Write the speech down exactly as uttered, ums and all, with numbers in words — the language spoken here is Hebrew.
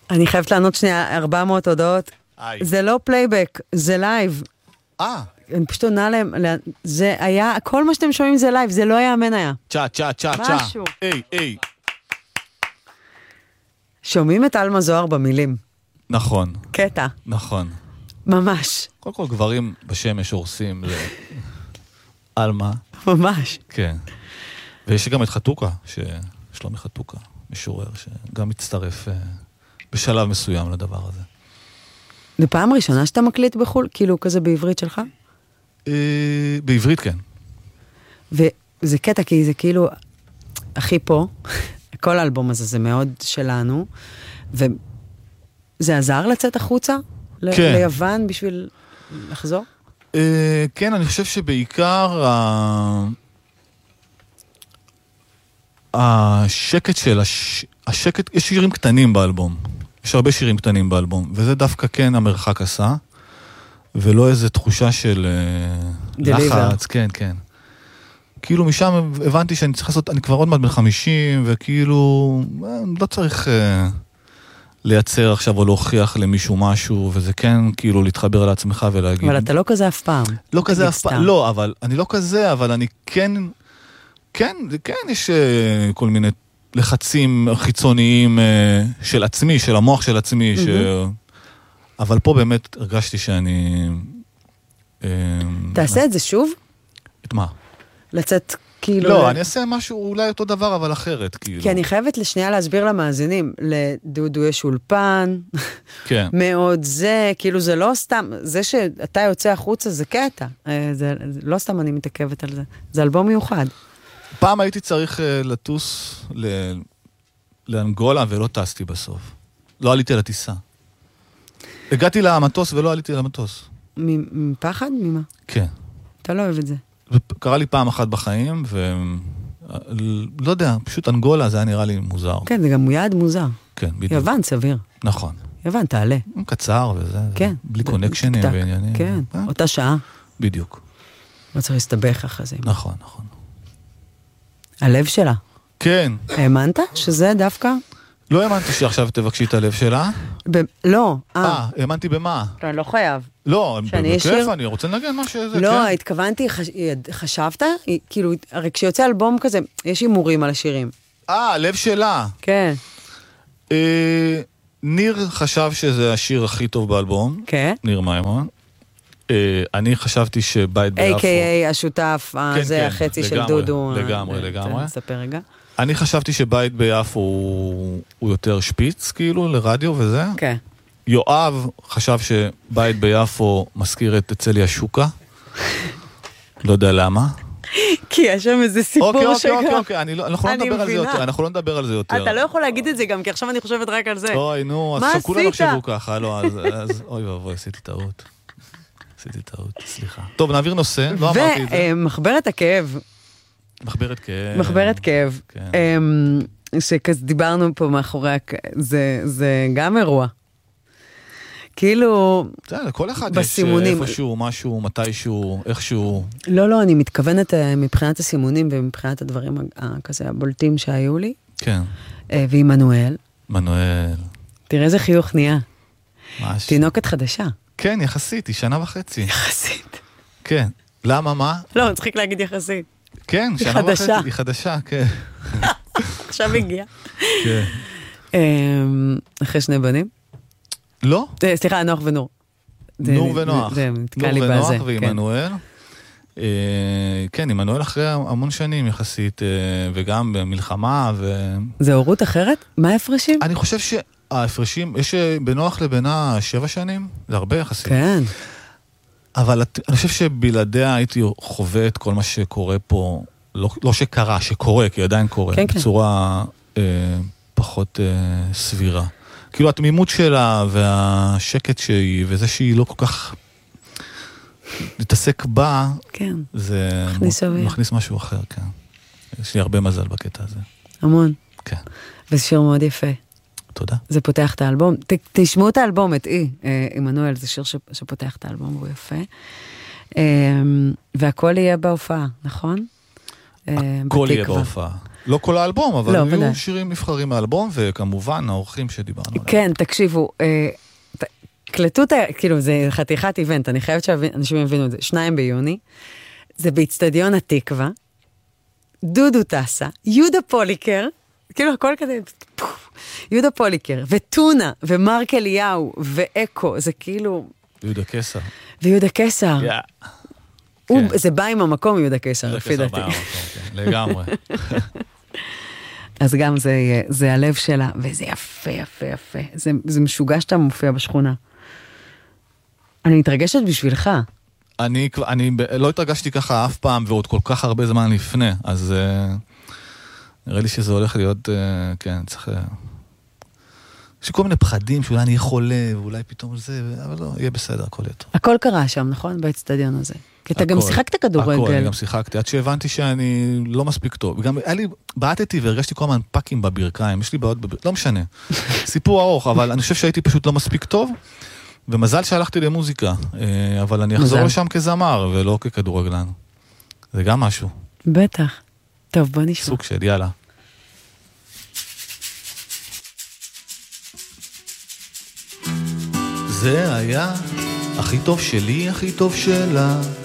אני חייבת לענות שנייה, ארבע מאות הודעות. זה לא פלייבק, זה לייב. אה. אני פשוט עונה להם, זה היה, כל מה שאתם שומעים זה לייב, זה לא יאמן היה. צ'ה, צ'ה, צ'ה, צ'ה. משהו. איי, איי. שומעים את אלמה זוהר במילים. נכון. קטע. נכון. ממש. קודם כל גברים בשמש הורסים לאלמה. ממש. כן. ויש גם את חתוקה, שלומי חתוקה, משורר, שגם מצטרף בשלב מסוים לדבר הזה. זה פעם ראשונה שאתה מקליט בחול? כאילו כזה בעברית שלך? בעברית כן. וזה קטע, כי זה כאילו, הכי פה, כל האלבום הזה זה מאוד שלנו, וזה עזר לצאת החוצה? כן. ליוון בשביל לחזור? כן, אני חושב שבעיקר השקט של, השקט, יש שירים קטנים באלבום. יש הרבה שירים קטנים באלבום, וזה דווקא כן המרחק עשה, ולא איזו תחושה של לחץ, כן, כן. כאילו משם הבנתי שאני צריך לעשות, אני כבר עוד מעט בן חמישים, וכאילו לא צריך לייצר עכשיו או להוכיח למישהו משהו, וזה כן כאילו להתחבר על עצמך ולהגיד. אבל אתה לא כזה אף פעם. לא כזה אף פעם, לא, אבל אני לא כזה, אבל אני כן, כן, כן, יש כל מיני לחצים חיצוניים של עצמי, של המוח של עצמי, ש... אבל פה באמת הרגשתי שאני... תעשה את זה שוב? את מה? לצאת כאילו... לא, אני אעשה משהו אולי אותו דבר, אבל אחרת, כאילו. כי אני חייבת לשנייה להסביר למאזינים, לדודו יש אולפן, כן. מאוד זה, כאילו זה לא סתם, זה שאתה יוצא החוצה זה קטע, זה לא סתם אני מתעכבת על זה, זה אלבום מיוחד. פעם הייתי צריך לטוס לאנגולה ולא טסתי בסוף. לא עליתי על הטיסה. הגעתי למטוס ולא עליתי על המטוס. מפחד? ממה? כן. אתה לא אוהב את זה. קרה לי פעם אחת בחיים, ולא יודע, פשוט אנגולה זה היה נראה לי מוזר. כן, זה גם יעד מוזר. כן, בדיוק. יוון סביר. נכון. יוון, תעלה. קצר וזה, כן. בלי קונקשנים ועניינים. כן, אותה שעה. בדיוק. לא צריך להסתבך אחרי זה. נכון, נכון. הלב שלה. כן. האמנת שזה דווקא? לא האמנתי שעכשיו תבקשי את הלב שלה. לא. אה, האמנתי במה? אני לא חייב. לא, בכיף, אני רוצה לנגן מה שזה, כן. לא, התכוונתי, חשבת? כאילו, הרי כשיוצא אלבום כזה, יש הימורים על השירים. אה, הלב שלה. כן. ניר חשב שזה השיר הכי טוב באלבום. כן. ניר מימון. אני חשבתי שבית ביפו... איי קיי איי השותף, זה החצי של דודו. לגמרי, לגמרי. תספר רגע. אני חשבתי שבית ביפו הוא יותר שפיץ, כאילו, לרדיו וזה. כן. יואב חשב שבית ביפו מזכיר את צליה שוקה. לא יודע למה. כי יש שם איזה סיפור שגם... אוקיי, אוקיי, אוקיי, אנחנו לא נדבר על זה יותר, אנחנו לא נדבר על זה יותר. אתה לא יכול להגיד את זה גם, כי עכשיו אני חושבת רק על זה. אוי, נו, אז כולם יחשבו ככה, לא, אז אוי ואבוי, עשיתי טעות. עשיתי טעות, סליחה. טוב, נעביר נושא, לא אמרתי את זה. ומחברת הכאב. מחברת כאב. מחברת כאב. שכזה דיברנו פה מאחורי, זה גם אירוע. כאילו, כל אחד יש איפשהו, משהו, מתישהו, איכשהו. לא, לא, אני מתכוונת מבחינת הסימונים ומבחינת הדברים כזה הבולטים שהיו לי. כן. ועם מנואל. מנואל. תראה איזה חיוך נהיה. ממש. תינוקת חדשה. כן, יחסית, היא שנה וחצי. יחסית. כן. למה, מה? לא, אני צריכה להגיד יחסית. כן, שנה וחצי, היא חדשה, כן. עכשיו הגיע. כן. אחרי שני בנים? לא. סליחה, נוח ונור. נור ונוח. זה נתקע לי בזה. נור ונוח ועמנואל. כן, עמנואל אחרי המון שנים יחסית, וגם במלחמה. זה הורות אחרת? מה ההפרשים? אני חושב שההפרשים, יש בנוח לבינה שבע שנים, זה הרבה יחסית. כן. אבל אני חושב שבלעדיה הייתי חווה את כל מה שקורה פה, לא שקרה, שקורה, כי עדיין קורה, בצורה פחות סבירה. כאילו התמימות שלה והשקט שהיא, וזה שהיא לא כל כך להתעסק בה, כן. זה מכניס משהו אחר, כן. יש לי הרבה מזל בקטע הזה. המון. כן. וזה שיר מאוד יפה. תודה. זה פותח את האלבום. ת, תשמעו את האלבום, את אי, עמנואל, זה שיר ש, שפותח את האלבום, והוא יפה. והכל יהיה בהופעה, נכון? הכל יהיה בהופעה. לא כל האלבום, אבל לא, היו בדי. שירים נבחרים מהאלבום, וכמובן, האורחים שדיברנו עליהם. כן, תקשיבו, אה, קלטו, כאילו, זה חתיכת איבנט, אני חייבת שאנשים יבינו את זה, שניים ביוני, זה באצטדיון התקווה, דודו טסה, יהודה פוליקר, כאילו הכל כזה, יהודה פוליקר, וטונה, ומרק אליהו, ואקו, זה כאילו... יהודה קסר. ויהודה קסר. Yeah. הוא, כן. זה בא עם המקום, יהודה קסר, לפי דעתי. יהודה קסר בא עם המקום, כן, לגמרי. אז גם זה, זה הלב שלה, וזה יפה, יפה, יפה. זה, זה משוגע שאתה מופיע בשכונה. אני מתרגשת בשבילך. אני, אני לא התרגשתי ככה אף פעם, ועוד כל כך הרבה זמן לפני, אז uh, נראה לי שזה הולך להיות, uh, כן, צריך... Uh, יש כל מיני פחדים, שאולי אני אהיה חולה, ואולי פתאום זה, אבל לא, יהיה בסדר, הכל יהיה טוב. הכל קרה שם, נכון? באצטדיון הזה. כי אתה גם שיחקת כדורגל. הכל, אני גם שיחקתי, עד שהבנתי שאני לא מספיק טוב. וגם היה לי, בעטתי והרגשתי כל הזמן פאקים בברכיים, יש לי בעיות בברכיים, לא משנה. סיפור ארוך, אבל אני חושב שהייתי פשוט לא מספיק טוב, ומזל שהלכתי למוזיקה, אבל אני אחזור לשם כזמר, ולא ככדורגלן. זה גם משהו. בטח. טוב, בוא נשמע. סוג של, יאללה. זה היה הכי טוב שלי, הכי טוב שלה.